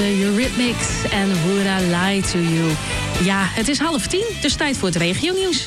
Eurythmics en Would I Lie to You. Ja, het is 9:30, dus tijd voor het regionieuws.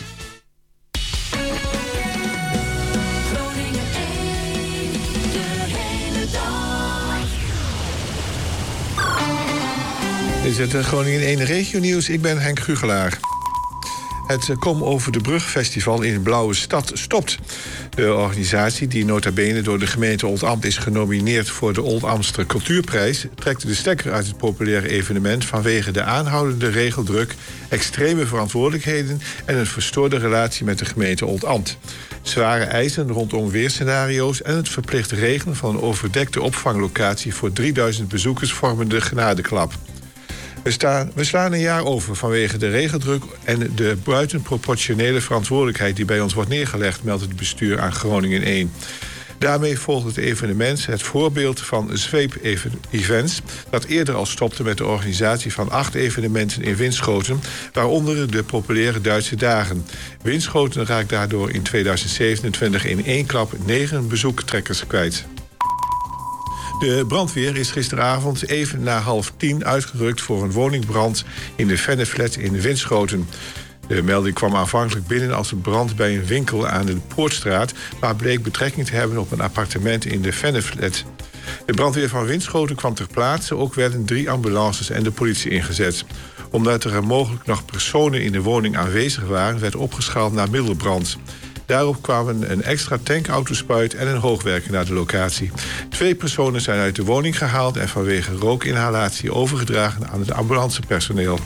Dit is het Groningen 1 regionieuws. Ik ben Henk Gugelaar. Het Kom over de Brug festival in Blauwe Stad stopt. De organisatie, die nota bene door de gemeente Oldambt is genomineerd voor de Oldambtster Cultuurprijs, trekt de stekker uit het populaire evenement vanwege de aanhoudende regeldruk, extreme verantwoordelijkheden en een verstoorde relatie met de gemeente Oldambt. Zware eisen rondom weerscenario's en het verplicht regelen van een overdekte opvanglocatie voor 3000 bezoekers vormen de genadeklap. We slaan een jaar over vanwege de regeldruk en de buitenproportionele verantwoordelijkheid die bij ons wordt neergelegd, meldt het bestuur aan Groningen 1. Daarmee volgt het evenement het voorbeeld van Zweep-events, dat eerder al stopte met de organisatie van 8 evenementen in Winschoten, waaronder de populaire Duitse Dagen. Winschoten raakt daardoor in 2027 in één klap 9 bezoektrekkers kwijt. De brandweer is gisteravond even na 9:30 uitgerukt voor een woningbrand in de Venneflat in Winschoten. De melding kwam aanvankelijk binnen als een brand bij een winkel aan de Poortstraat, maar bleek betrekking te hebben op een appartement in de Venneflat. De brandweer van Winschoten kwam ter plaatse, ook werden 3 ambulances en de politie ingezet. Omdat er mogelijk nog personen in de woning aanwezig waren, werd opgeschaald naar middelbrand. Daarop kwamen een extra tankautospuit en een hoogwerker naar de locatie. 2 personen zijn uit de woning gehaald en vanwege rookinhalatie overgedragen aan het ambulancepersoneel.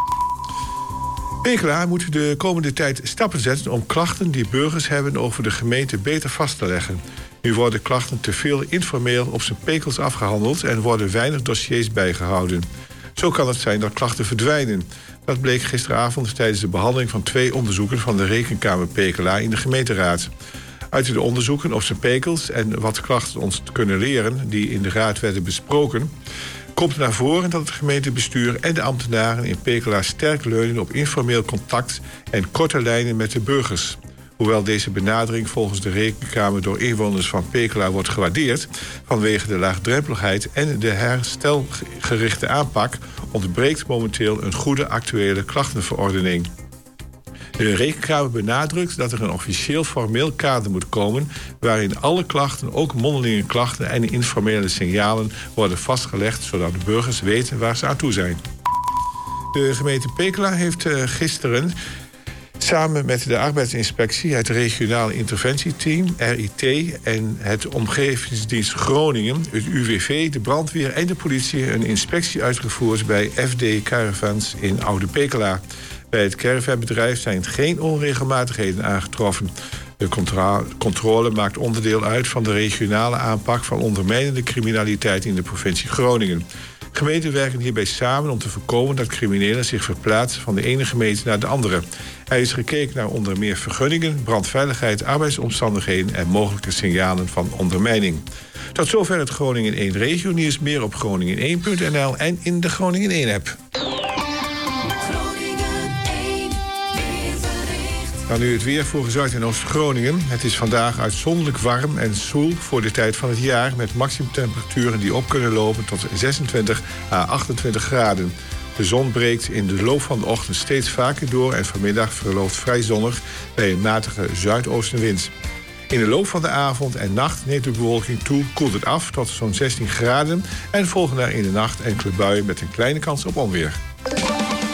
Pekela moet de komende tijd stappen zetten om klachten die burgers hebben over de gemeente beter vast te leggen. Nu worden klachten te veel informeel op zijn pekels afgehandeld en worden weinig dossiers bijgehouden. Zo kan het zijn dat klachten verdwijnen. Dat bleek gisteravond tijdens de behandeling van 2 onderzoeken van de Rekenkamer Pekela in de gemeenteraad. Uit de onderzoeken op zijn pekels en wat klachten ons kunnen leren, die in de raad werden besproken, komt naar voren dat het gemeentebestuur en de ambtenaren in Pekela sterk leunen op informeel contact en korte lijnen met de burgers. Hoewel deze benadering volgens de Rekenkamer door inwoners van Pekela wordt gewaardeerd, vanwege de laagdrempeligheid en de herstelgerichte aanpak, ontbreekt momenteel een goede actuele klachtenverordening. De Rekenkamer benadrukt dat er een officieel formeel kader moet komen, waarin alle klachten, ook mondelinge klachten en informele signalen, worden vastgelegd, zodat de burgers weten waar ze aan toe zijn. De gemeente Pekela heeft gisteren samen met de arbeidsinspectie, het regionale interventieteam, RIT en het Omgevingsdienst Groningen, het UWV, de brandweer en de politie een inspectie uitgevoerd bij FD Caravans in Oude Pekela. Bij het caravanbedrijf zijn geen onregelmatigheden aangetroffen. De controle maakt onderdeel uit van de regionale aanpak van ondermijnende criminaliteit in de provincie Groningen. Gemeenten werken hierbij samen om te voorkomen dat criminelen zich verplaatsen van de ene gemeente naar de andere. Er is gekeken naar onder meer vergunningen, brandveiligheid, arbeidsomstandigheden en mogelijke signalen van ondermijning. Tot zover het Groningen 1 regionieuws. Meer op groningen1.nl en in de Groningen 1 app. Dan nu het weer voor Zuid- en Oost-Groningen. Het is vandaag uitzonderlijk warm en zoel voor de tijd van het jaar, met maximumtemperaturen die op kunnen lopen tot 26 à 28 graden. De zon breekt in de loop van de ochtend steeds vaker door en vanmiddag verloopt vrij zonnig bij een matige zuidoostenwind. In de loop van de avond en nacht neemt de bewolking toe, koelt het af tot zo'n 16 graden en volgen er in de nacht enkele buien met een kleine kans op onweer.